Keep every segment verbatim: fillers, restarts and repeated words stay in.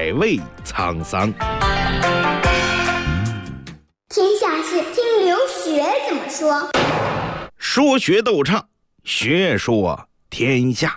百味沧桑。 天下事听刘学怎么说。 说学逗唱，学说天下。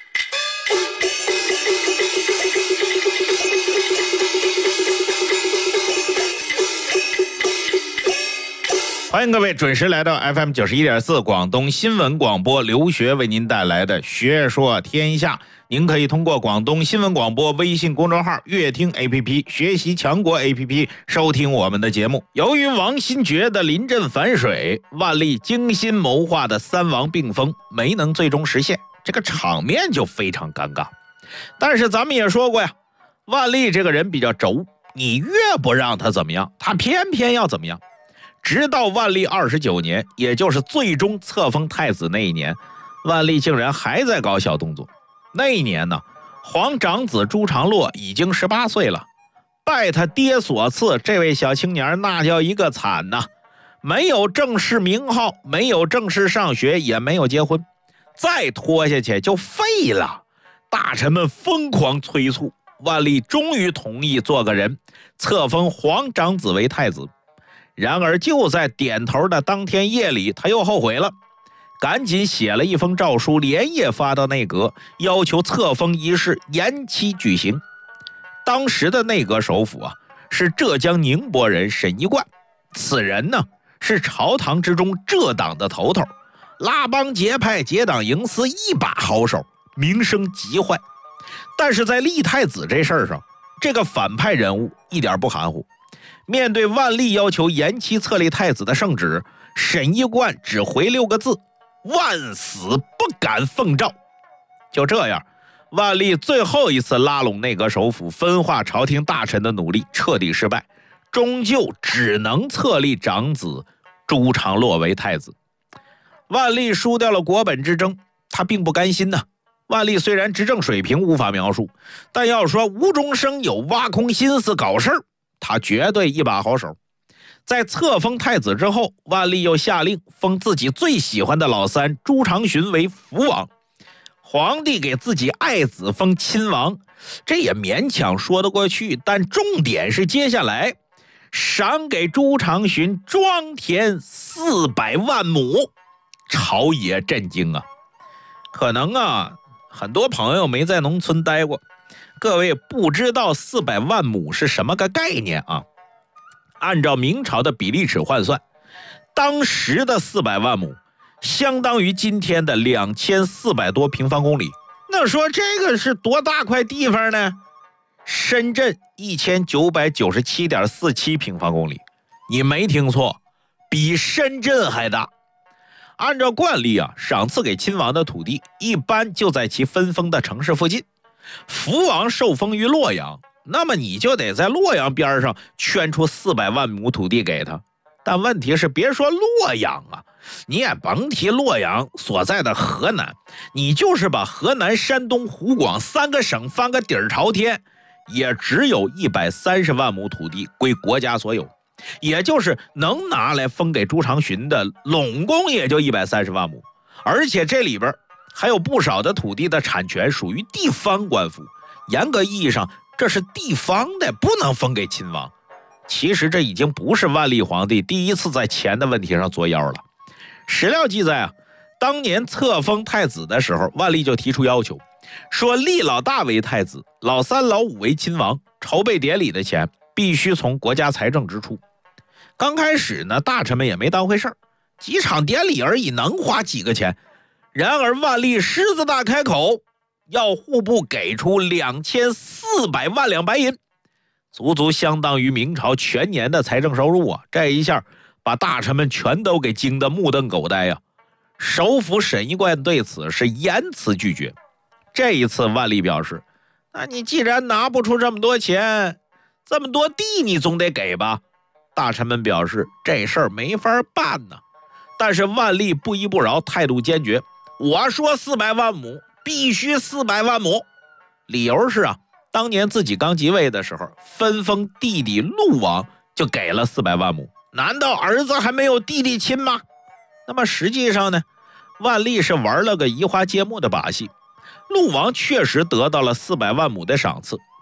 欢迎各位准时来到 F M 九十一点四 广东新闻广播，刘学为您带来的学说天下。您可以通过广东新闻广播微信公众号、乐听 A P P、学习强国 A P P 收听我们的节目。由于王新觉的临阵反水，万历精心谋划的三王并封没能最终实现，这个场面就非常尴尬。但是咱们也说过呀，万历这个人比较轴，你越不让他怎么样，他偏偏要怎么样。直到万历二十九年，也就是最终册封太子那一年，万历竟然还在搞小动作。那一年呢，皇长子朱常洛已经十八岁了，拜他爹所赐，这位小青年那叫一个惨呐、啊！没有正式名号，没有正式上学，也没有结婚，再拖下去就废了。大臣们疯狂催促，万历终于同意做个人，册封皇长子为太子。然而就在点头的当天夜里，他又后悔了，赶紧写了一封诏书，连夜发到内阁，要求册封仪式延期举行。当时的内阁首辅啊，是浙江宁波人沈一贯，此人呢是朝堂之中浙党的头头，拉帮结派、结党营私一把好手，名声极坏。但是在立太子这事儿上，这个反派人物一点不含糊。面对万历要求延期册立太子的圣旨，沈一贯只回六个字：万死不敢奉诏。就这样，万历最后一次拉拢内阁首辅、分化朝廷大臣的努力彻底失败，终究只能册立长子朱常洛为太子。万历输掉了国本之争，他并不甘心呐、啊。万历虽然执政水平无法描述，但要说无中生有、挖空心思搞事儿，他绝对一把好手。在册封太子之后，万历又下令封自己最喜欢的老三朱常洵为福王。皇帝给自己爱子封亲王，这也勉强说得过去，但重点是接下来赏给朱常洵庄田四百万亩，朝野震惊啊！可能啊，很多朋友没在农村待过，各位不知道四百万亩是什么个概念啊？按照明朝的比例尺换算，当时的四百万亩相当于今天的两千四百多平方公里。那说这个是多大块地方呢？深圳一千九百九十七点四七平方公里，你没听错，比深圳还大。按照惯例啊，赏赐给亲王的土地一般就在其分封的城市附近。福王受封于洛阳，那么你就得在洛阳边上圈出四百万亩土地给他。但问题是，别说洛阳啊，你也甭提洛阳所在的河南，你就是把河南、山东、湖广三个省翻个底儿朝天，也只有一百三十万亩土地归国家所有，也就是能拿来封给朱常洵的拢共也就一百三十万亩。而且这里边还有不少的土地的产权属于地方官府，严格意义上这是地方的，不能封给亲王。其实这已经不是万历皇帝第一次在钱的问题上作妖了。史料记载啊，当年册封太子的时候，万历就提出要求，说立老大为太子，老三老五为亲王，筹备典礼的钱必须从国家财政支出。刚开始呢，大臣们也没当回事儿，几场典礼而已，能花几个钱？然而万历狮子大开口，要户部给出两千四百万两白银，足足相当于明朝全年的财政收入啊！这一下把大臣们全都给惊得目瞪口呆呀、啊！首辅沈一贯对此是严词拒绝。这一次万历表示，那你既然拿不出这么多钱，这么多地你总得给吧？大臣们表示这事儿没法办呢。但是万历不依不饶，态度坚决，我说四百万亩必须四百万亩。理由是啊，当年自己刚即位的时候，分封弟弟陆王就给了四百万亩，难道儿子还没有弟弟亲吗？那么实际上呢，万历是玩了个移花接木的把戏。陆王确实得到了四百万亩的赏赐，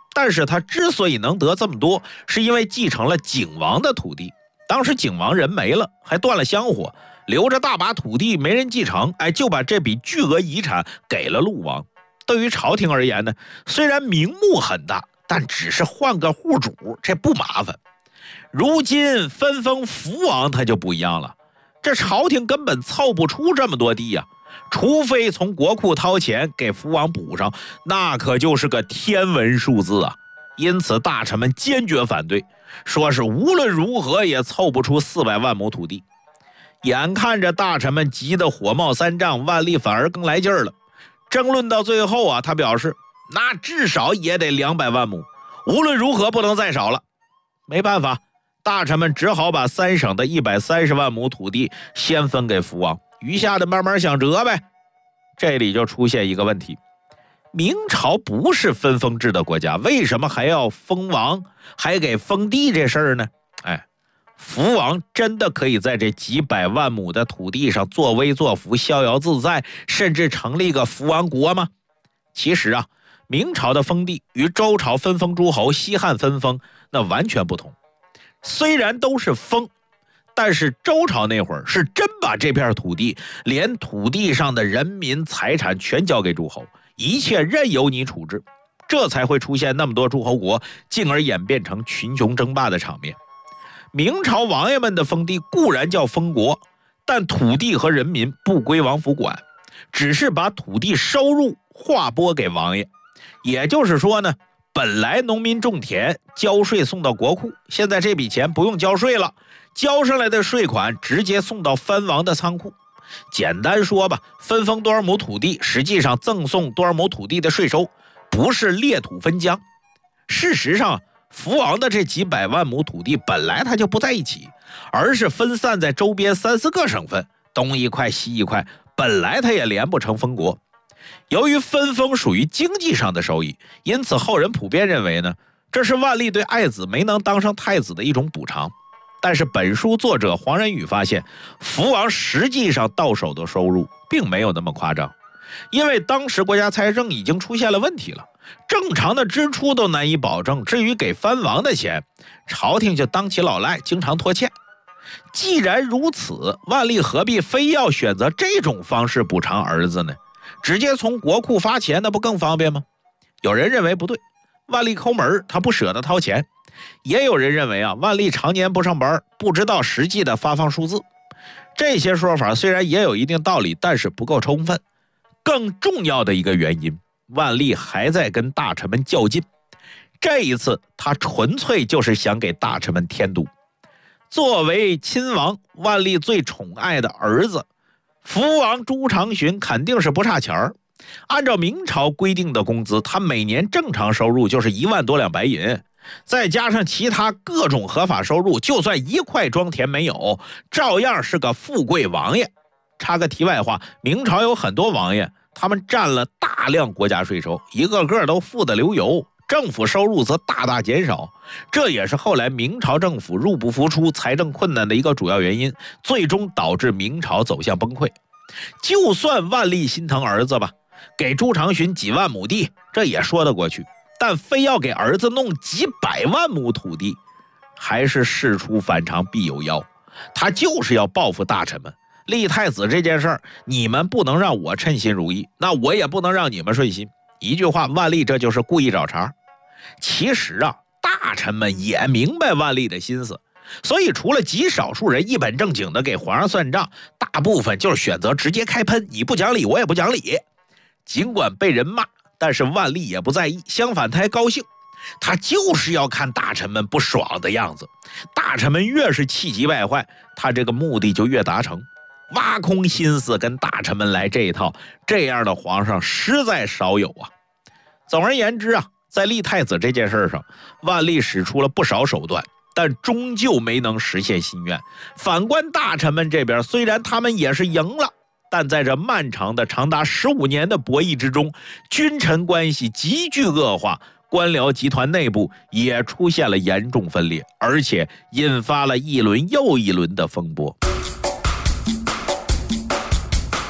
但是他之所以能得这么多，是因为继承了景王的土地。当时景王人没了，还断了香火，留着大把土地没人继承，哎，就把这笔巨额遗产给了陆王。对于朝廷而言呢，虽然名目很大，但只是换个户主，这不麻烦。如今分封福王他就不一样了，这朝廷根本凑不出这么多地呀、啊，除非从国库掏钱给福王补上，那可就是个天文数字啊！因此大臣们坚决反对，说是无论如何也凑不出四百万亩土地。眼看着大臣们急得火冒三丈，万历反而更来劲儿了。争论到最后啊，他表示那至少也得两百万亩，无论如何不能再少了。没办法，大臣们只好把三省的一百三十万亩土地先分给福王，余下的慢慢想辙呗。这里就出现一个问题，明朝不是分封制的国家，为什么还要封王，还给封地这事儿呢？哎，福王真的可以在这几百万亩的土地上作威作福，逍遥自在，甚至成立个福王国吗？其实啊，明朝的封地与周朝分封诸侯、西汉分封那完全不同。虽然都是封，但是周朝那会儿是真把这片土地连土地上的人民财产全交给诸侯，一切任由你处置，这才会出现那么多诸侯国，进而演变成群雄争霸的场面。明朝王爷们的封地固然叫封国，但土地和人民不归王府管，只是把土地收入划拨给王爷。也就是说呢，本来农民种田交税送到国库，现在这笔钱不用交税了，交上来的税款直接送到藩王的仓库。简单说吧，分封多少亩土地，实际上赠送多少亩土地的税收，不是裂土分疆。事实上，福王的这几百万亩土地本来它就不在一起，而是分散在周边三四个省份，东一块西一块，本来它也连不成封国。由于分封属于经济上的收益，因此后人普遍认为呢，这是万历对爱子没能当上太子的一种补偿。但是本书作者黄仁宇发现，福王实际上到手的收入并没有那么夸张，因为当时国家财政已经出现了问题了，正常的支出都难以保证，至于给藩王的钱，朝廷就当起老赖，经常拖欠。既然如此，万历何必非要选择这种方式补偿儿子呢？直接从国库发钱，那不更方便吗？有人认为不对，万历抠门，他不舍得掏钱。也有人认为啊，万历常年不上班，不知道实际的发放数字。这些说法虽然也有一定道理，但是不够充分。更重要的一个原因，万历还在跟大臣们较劲。这一次他纯粹就是想给大臣们添堵。作为亲王，万历最宠爱的儿子福王朱常洵肯定是不差钱儿。按照明朝规定的工资，他每年正常收入就是一万多两白银，再加上其他各种合法收入，就算一块庄田没有，照样是个富贵王爷。插个题外话，明朝有很多王爷，他们占了大量国家税收，一个个都富得流油，政府收入则大大减少，这也是后来明朝政府入不敷出、财政困难的一个主要原因，最终导致明朝走向崩溃。就算万历心疼儿子吧，给朱常洵几万亩地，这也说得过去，但非要给儿子弄几百万亩土地，还是事出反常必有妖。他就是要报复大臣们。立太子这件事儿，你们不能让我称心如意，那我也不能让你们顺心。一句话，万历这就是故意找茬。其实啊，大臣们也明白万历的心思，所以除了极少数人一本正经的给皇上算账，大部分就是选择直接开喷，你不讲理我也不讲理。尽管被人骂，但是万历也不在意，相反他还高兴。他就是要看大臣们不爽的样子，大臣们越是气急败坏，他这个目的就越达成。挖空心思跟大臣们来这一套，这样的皇上实在少有啊。总而言之啊，在立太子这件事上，万历使出了不少手段，但终究没能实现心愿。反观大臣们这边，虽然他们也是赢了，但在这漫长的长达十五年的博弈之中，君臣关系急剧恶化，官僚集团内部也出现了严重分裂，而且引发了一轮又一轮的风波。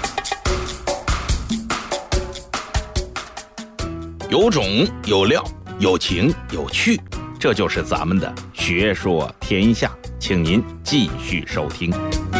有种有料， 有情有趣，这就是咱们的学说天下，请您继续收听。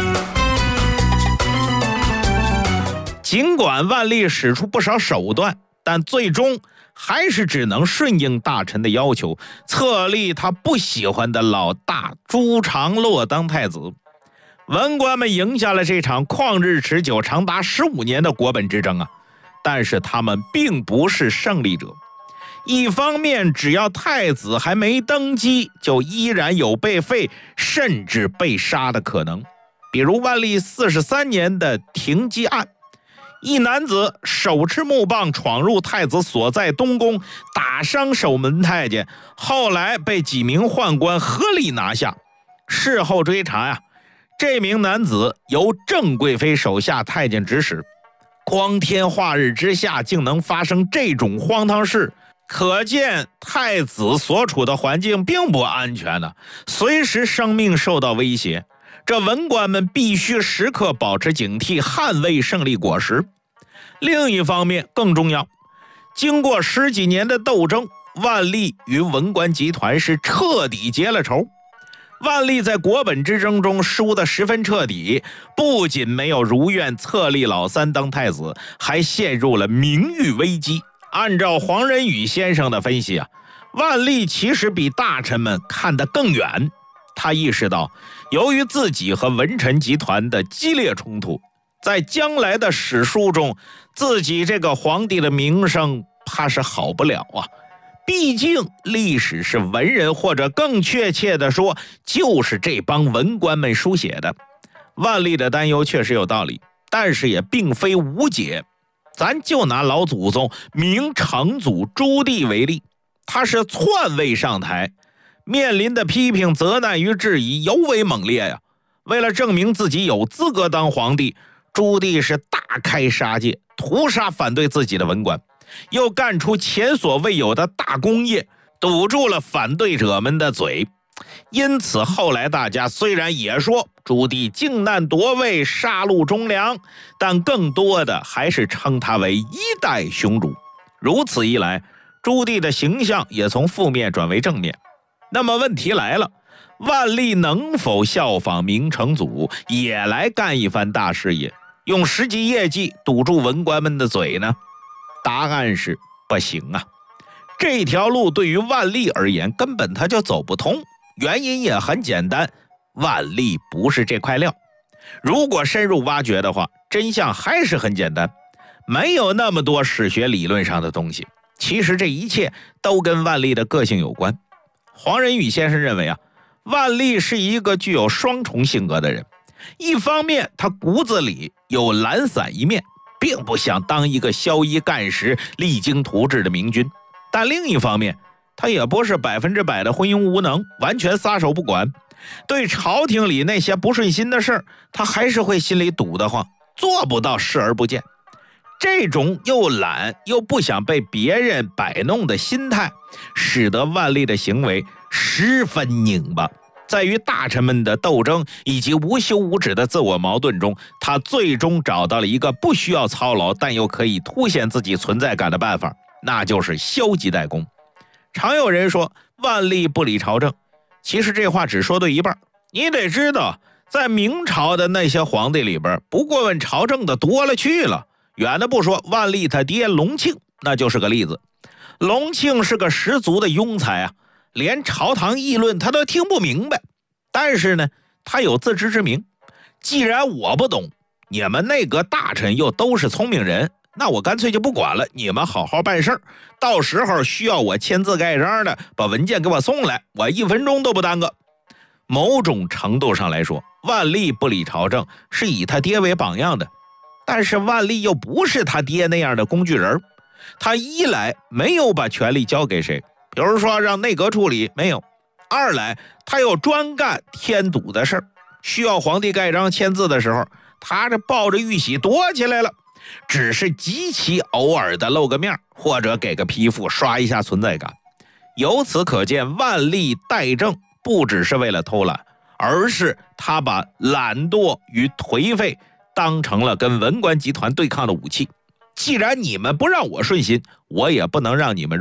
尽管万历使出不少手段，但最终还是只能顺应大臣的要求，册立他不喜欢的老大朱常洛当太子。文官们赢下了这场旷日持久长达十五年的国本之争啊，但是他们并不是胜利者。一方面，只要太子还没登基，就依然有被废甚至被杀的可能。比如万历四十三年的停机案，一男子手持木棒闯入太子所在东宫，打伤守门太监，后来被几名宦官合力拿下。事后追查呀、啊，这名男子由郑贵妃手下太监指使，光天化日之下竟能发生这种荒唐事，可见太子所处的环境并不安全的，随时生命受到威胁。这文官们必须时刻保持警惕，捍卫胜利果实。另一方面更重要，经过十几年的斗争，万历与文官集团是彻底结了仇。万历在国本之争中输得十分彻底，不仅没有如愿册立老三当太子，还陷入了名誉危机。按照黄仁宇先生的分析啊，万历其实比大臣们看得更远。他意识到，由于自己和文臣集团的激烈冲突，在将来的史书中，自己这个皇帝的名声怕是好不了啊。毕竟历史是文人，或者更确切的说，就是这帮文官们书写的。万历的担忧确实有道理，但是也并非无解。咱就拿老祖宗明成祖朱棣为例，他是篡位上台，面临的批评、责难与质疑尤为猛烈呀。为了证明自己有资格当皇帝，朱棣是大开杀戒，屠杀反对自己的文官，又干出前所未有的大功业，堵住了反对者们的嘴。因此后来大家虽然也说朱棣靖难夺位，杀戮忠良，但更多的还是称他为一代雄主。如此一来，朱棣的形象也从负面转为正面。那么问题来了，万历能否效仿明成祖，也来干一番大事业，用实际业绩堵住文官们的嘴呢？答案是不行啊！这条路对于万历而言根本他就走不通。原因也很简单，万历不是这块料。如果深入挖掘的话，真相还是很简单，没有那么多史学理论上的东西。其实这一切都跟万历的个性有关。黄仁宇先生认为啊，万历是一个具有双重性格的人。一方面，他骨子里有懒散一面，并不想当一个宵衣干食、励精图治的明君；但另一方面，他也不是百分之百的昏庸无能，完全撒手不管。对朝廷里那些不顺心的事儿，他还是会心里堵得慌，做不到视而不见。这种又懒又不想被别人摆弄的心态，使得万历的行为十分拧巴。在与大臣们的斗争以及无休无止的自我矛盾中，他最终找到了一个不需要操劳但又可以凸显自己存在感的办法，那就是消极怠工。常有人说万历不理朝政，其实这话只说对一半。你得知道，在明朝的那些皇帝里边，不过问朝政的多了去了。远的不说，万历他爹隆庆那就是个例子。隆庆是个十足的庸才啊，连朝堂议论他都听不明白。但是呢，他有自知之明，既然我不懂，你们内阁大臣又都是聪明人，那我干脆就不管了，你们好好办事儿，到时候需要我签字盖章的，把文件给我送来，我一分钟都不耽搁。某种程度上来说，万历不理朝政是以他爹为榜样的，但是万历又不是他爹那样的工具人。他一来没有把权力交给谁，比如说让内阁处理，没有；二来他又专干添堵的事儿，需要皇帝盖章签字的时候，他这抱着玉玺躲起来了，只是极其偶尔的露个面，或者给个批复刷一下存在感。由此可见，万历怠政不只是为了偷懒，而是他把懒惰与颓废当成了跟文官集团对抗的武器。既然你们不让我顺心，我也不能让你们如意，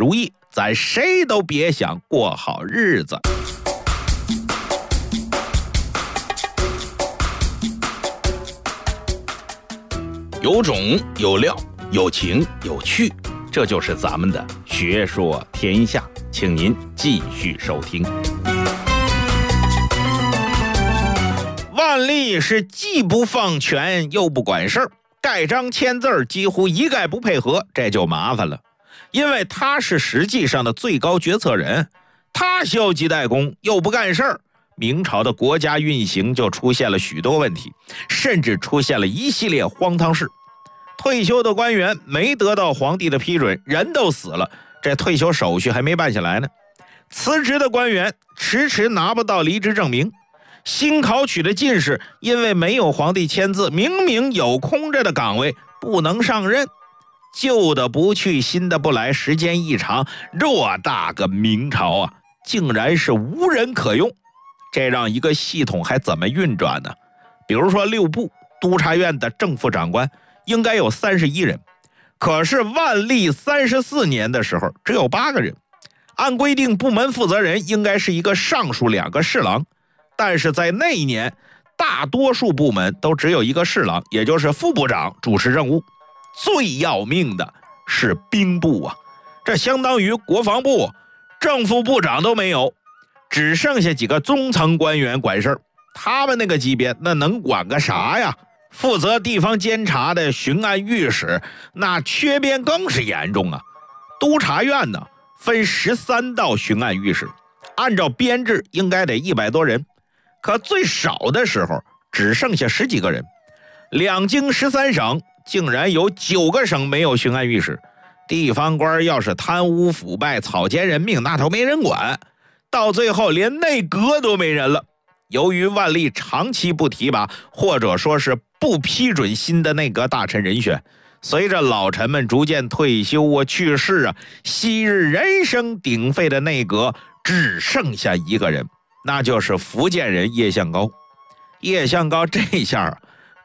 咱谁都别想过好日子。有种有料，有情有趣，这就是咱们的学说天下，请您继续收听。万历是既不放权又不管事儿，盖章签字几乎一概不配合，这就麻烦了。因为他是实际上的最高决策人，他消极怠工又不干事儿，明朝的国家运行就出现了许多问题，甚至出现了一系列荒唐事。退休的官员没得到皇帝的批准，人都死了，这退休手续还没办下来呢。辞职的官员迟迟拿不到离职证明，新考取的进士因为没有皇帝签字，明明有空着的岗位不能上任，旧的不去，新的不来，时间一长，偌大个明朝啊，竟然是无人可用。这让一个系统还怎么运转呢？比如说六部督察院的正副长官应该有三十一人，可是万历三十四年的时候只有八个人。按规定部门负责人应该是一个尚书两个侍郎，但是在那一年大多数部门都只有一个侍郎，也就是副部长主持任务。最要命的是兵部啊，这相当于国防部，正副部长都没有，只剩下几个中层官员管事儿。他们那个级别那能管个啥呀？负责地方监察的巡按御史那缺编更是严重啊。督察院呢分十三道巡按御史，按照编制应该得一百多人，可最少的时候只剩下十几个人。两京十三省竟然有九个省没有巡按御史，地方官要是贪污腐败草菅人命，那都没人管，到最后连内阁都没人了。由于万历长期不提拔，或者说是不批准新的内阁大臣人选，随着老臣们逐渐退休啊去世啊，昔日人声鼎沸的内阁只剩下一个人，那就是福建人叶向高。叶向高这下